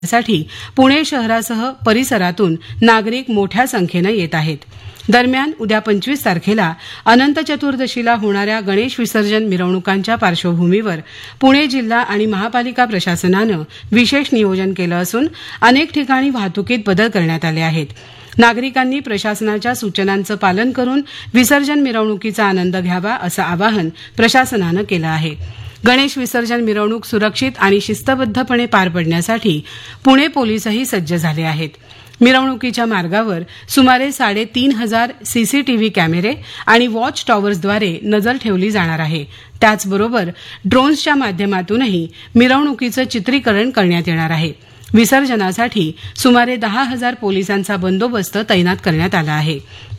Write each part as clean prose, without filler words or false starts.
साठी पुणे शहरासह परिसरातून नागरिक मोठ्या संख्येनं येत आहेत. दरम्यान उद्या 25 तारखेला अनंत चतुर्दशीला होणाऱ्या गणेश विसर्जन मिरवणुकांच्या पार्श्वभूमीवर पुणे जिल्हा आणि महापालिका प्रशासनानं विशेष नियोजन केलं असून अनेक ठिकाणी वाहतुकीत बदल करण्यात आले आहेत. नागरिकांनी प्रशासनाच्या सूचनांचं पालन करून विसर्जन मिरवणुकीचा आनंद घ्यावा असं आवाहन प्रशासनानं केलं आहे. गणेश विसर्जन मिरवणूक सुरक्षित आणि शिस्तबद्धपणे पार पडण्यासाठी पुणे पोलीसही सज्ज झाले आहेत. मिरवणुकीच्या मार्गावर सुमारे 3,500 सीसीटीव्ही कॅमेरे आणि वॉच टॉवर्सद्वारे नजर ठेवली जाणार आहे. त्याचबरोबर ड्रोन्सच्या माध्यमातूनही मिरवणुकीचं चित्रीकरण करण्यात येणार आहे. विसर्जनासाठी सुमारे 10,000 पोलिसांचा बंदोबस्त तैनात करण्यात आला आहे.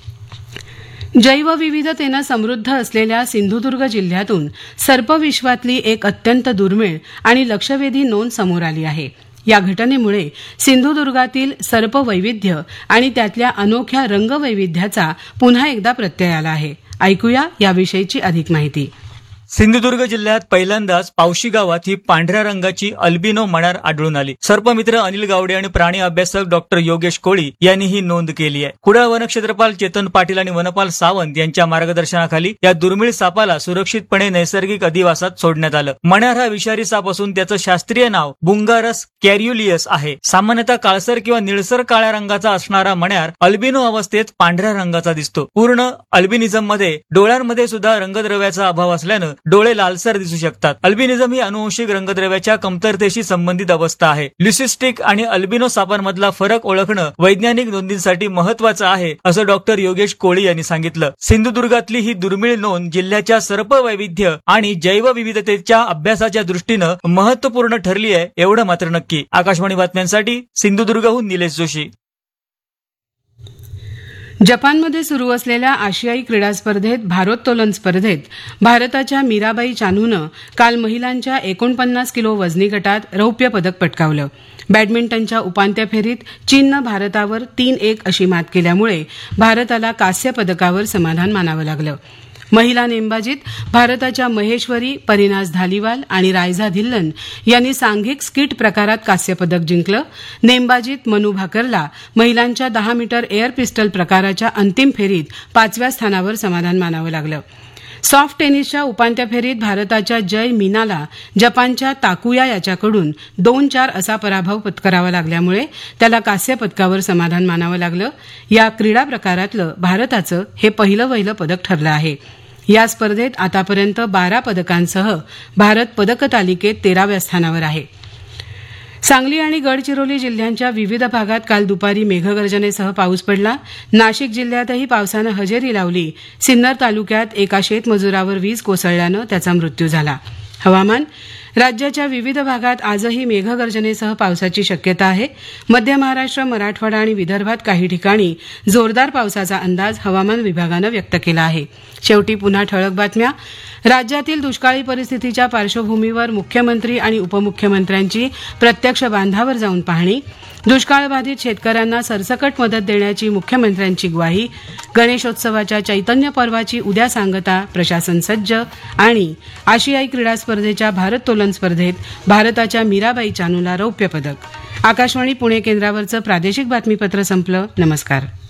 जैवविविधतेनं समृद्ध असलेल्या सिंधुदुर्ग जिल्ह्यातून सर्पविश्वातली एक अत्यंत दुर्मिळ आणि लक्षवेधी नोंद समोर आली आहे. या घटनेमुळे सिंधुदुर्गातील सर्पवैविध्य आणि त्यातल्या अनोख्या रंगवैविध्याचा पुन्हा एकदा प्रत्यय आला आहे. ऐकूया याविषयीची अधिक माहिती. सिंधुदुर्ग जिल्ह्यात पहिल्यांदाच पावशी गावात ही पांढऱ्या रंगाची अल्बिनो मणार आढळून आली. सर्पमित्र अनिल गावडे आणि प्राणी अभ्यासक डॉक्टर योगेश कोळी यांनी ही नोंद केली आहे. कुडाळ वनक्षेत्रपाल चेतन पाटील आणि वनपाल सावंत यांच्या मार्गदर्शनाखाली या दुर्मिळ सापाला सुरक्षितपणे नैसर्गिक अधिवासात सोडण्यात आलं. मणार हा विषारी साप असून त्याचं शास्त्रीय नाव बुंगारस कॅर्युलियस आहे. सामान्यतः काळसर किंवा निळसर काळ्या रंगाचा असणारा मण्यार अल्बिनो अवस्थेत पांढऱ्या रंगाचा दिसतो. पूर्ण अल्बिनिझम मध्ये डोळ्यांमध्ये सुद्धा रंगद्रव्याचा अभाव असल्यानं डोळे लालसर दिसू शकतात. अल्बिनिझम ही अनुवंशिक रंगद्रव्याच्या कमतरतेशी संबंधित अवस्था आहे. ल्युसिस्टिक आणि अल्बिनो सापांमधला फरक ओळखणं वैज्ञानिक नोंदींसाठी महत्वाचं आहे असं डॉक्टर योगेश कोळी यांनी सांगितलं. सिंधुदुर्गातली ही दुर्मिळ नोंद जिल्ह्याच्या सर्पवैविध्य आणि जैवविविधतेच्या अभ्यासाच्या दृष्टीनं महत्वपूर्ण ठरली आहे एवढं मात्र नक्की. आकाशवाणी बातम्यांसाठी सिंधुदुर्गहून निलेश जोशी. जपानमध्ये सुरू असलेल्या आशियाई क्रीडा स्पर्धेत भारोत्तोलन स्पर्धेत भारताच्या मीराबाई चानूनं काल महिलांच्या 49 किलो वजनी गटात रौप्य पदक पटकावलं. बॅडमिंटनच्या उपांत्य फेरीत चीननं भारतावर 3-1 अशी मात केल्यामुळे भारताला कांस्य पदकावर समाधान मानावं लागलं. महिला नेमबाजीत भारताच्या महेश्वरी, परिनाज धालीवाल आणि रायझा धिल्लन यांनी सांघिक स्किट प्रकारात कांस्य पदक जिंकलं. नेमबाजीत मनू भाकरला महिलांच्या 10 मीटर एअर पिस्टल प्रकाराच्या अंतिम फेरीत 5व्या स्थानावर समाधान मानावं लागलं. सॉफ्ट टेनिसच्या उपांत्य फेरीत भारताच्या जय मीनाला जपानच्या ताकुया याच्याकडून 2-4 असा पराभव पत्करावा लागल्यामुळे त्याला कांस्य पदकावर समाधान मानावं लागलं. या क्रीडा प्रकारातलं भारताचं हे पहिलं पदक ठरलं आहे. या स्पर्धेत आतापर्यंत 12 पदकांसह भारत पदक तालिकेत 13व्या स्थानावर आहे. सांगली आणि गडचिरोली जिल्ह्यांच्या विविध भागात काल दुपारी मेघगर्जनेसह पाऊस पडला. नाशिक जिल्ह्यातही पावसानं हजेरी लावली. सिन्नर तालुक्यात एका शेतमजुरावर वीज कोसळल्यानं त्याचा मृत्यू झाला. हवामान. राज्याच्या विविध भागात आजही मेघगर्जनेसह पावसाची शक्यता आहे. मध्य महाराष्ट्र, मराठवाडा आणि विदर्भात काही ठिकाणी जोरदार पावसाचा अंदाज हवामान विभागानं व्यक्त केला आहे. शेवटी पुन्हा ठळक बातम्या. राज्यातील दुष्काळी परिस्थितीच्या पार्श्वभूमीवर मुख्यमंत्री आणि उपमुख्यमंत्र्यांची प्रत्यक्ष बांधावर जाऊन पाहणी. दुष्काळबाधित शेतकऱ्यांना सरसकट मदत देण्याची मुख्यमंत्र्यांची ग्वाही. गणेशोत्सवाच्या चैतन्य पर्वाची उद्या सांगता, प्रशासन सज्ज. आणि आशियाई क्रीडा स्पर्धेच्या भारोत्तोलन स्पर्धेत भारताच्या मीराबाई चानूला रौप्य पदक. आकाशवाणी पुणे केंद्रावरचं प्रादेशिक बातमीपत्र संपलं. नमस्कार.